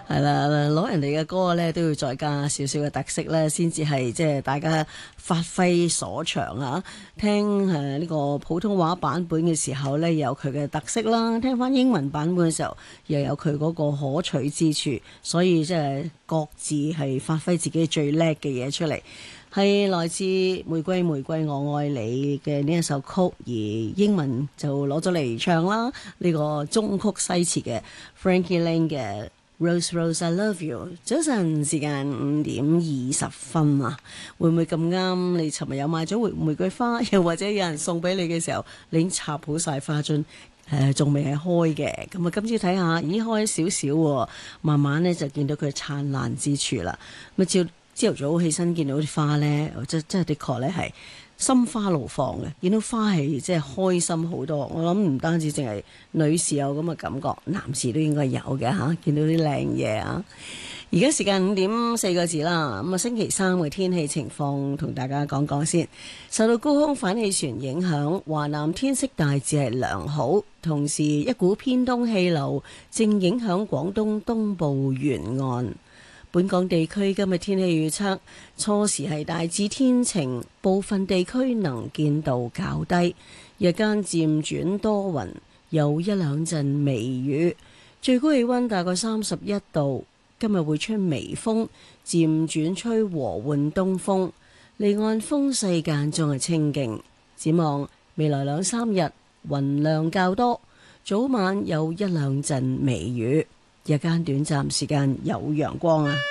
係啦，攞人哋嘅歌咧都要再加少少嘅特色咧，先至係即係大家發揮所長啊！聽呢個普通話版本嘅時候咧，有佢嘅特色啦；聽翻英文版本嘅時候，又有佢嗰個可取之處，所以即係各自係發揮自己最叻嘅嘢出嚟。係來自玫瑰玫瑰我愛你嘅呢一首曲，而英文就攞咗嚟唱啦。呢個中曲西詞嘅 Frankie Lane 嘅 Rose Rose I Love You。早晨時間5:20啊，會唔會咁啱？你尋日有買咗玫瑰花，又或者有人送俾你嘅時候，你已經插好晒花樽，仲未係開嘅。咁啊，今朝睇下，已經開少少，慢慢咧就見到佢燦爛之處啦。咁朝頭早起身見到啲花咧，真係的確咧係心花怒放嘅。見到花係即係開心好多。我諗唔單止淨係女士有咁嘅感覺，男士都應該有嘅嚇。見到啲靚嘢啊！而家時間5:04啦。咁啊，星期三嘅天氣情況同大家講講先。受到高空反氣旋影響，華南天色大致係良好，同時一股偏東氣流正影響廣東東部沿岸。本港地區今日天氣預測，初時係大致天晴，部分地區能見度較低，日間漸轉多雲，有一兩陣微雨，最高氣溫大概31度。今日會吹微風，漸轉吹和緩東風，離岸風勢間中係清勁。展望未來2-3日，雲量較多，早晚有一兩陣微雨。日間短暫時間有陽光啊！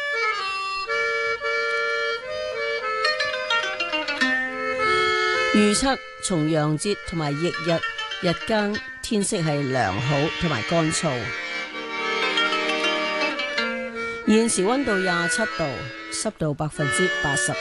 預測重陽節同埋翌日日間天色係良好同埋乾燥。現時溫度27度，濕度80%。